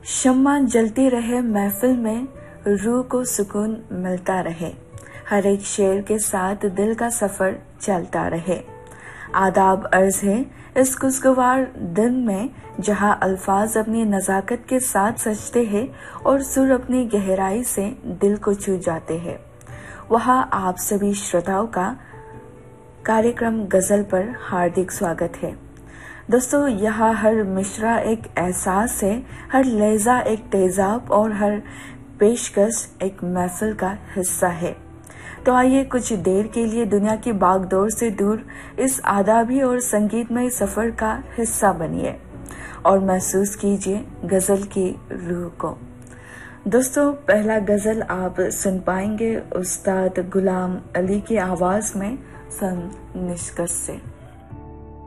शम्मा जलती रहे महफिल में, रूह को सुकून मिलता रहे। हर एक शेर के साथ दिल का सफर चलता रहे। आदाब अर्ज है इस खुशगवार दिन में, जहां अल्फाज अपनी नजाकत के साथ सजते हैं और सुर अपनी गहराई से दिल को छू जाते हैं। वहां आप सभी श्रोताओं का कार्यक्रम गजल पर हार्दिक स्वागत है। दोस्तों, यहाँ हर मिसरा एक एहसास है, हर लहजा एक तेजाब और हर पेशकश एक महफिल का हिस्सा है। तो आइए कुछ देर के लिए दुनिया की भागदौड़ से दूर इस आदाबी और संगीतमय सफर का हिस्सा बनिए और महसूस कीजिए गजल की रूह को। दोस्तों, पहला गजल आप सुन पाएंगे उस्ताद गुलाम अली की आवाज में सन निष्कस से।